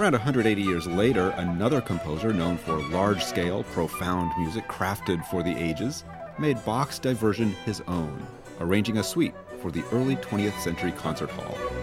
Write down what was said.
Around 180 years later, another composer known for large-scale, profound music crafted for the ages made Bach's Diversion his own, arranging a suite for the early 20th century concert hall.